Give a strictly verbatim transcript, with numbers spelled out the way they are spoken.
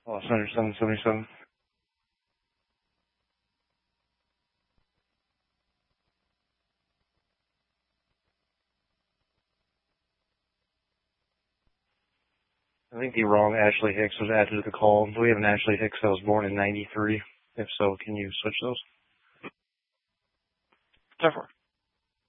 Oh, seventy-seven seventy-seven. I think the wrong Ashley Hicks was added to the call. Do we have an Ashley Hicks that was born in ninety-three? If so, can you switch those? Definitely.